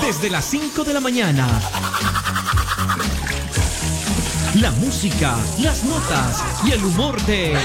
desde las 5 de la mañana. La música, las notas y el humor de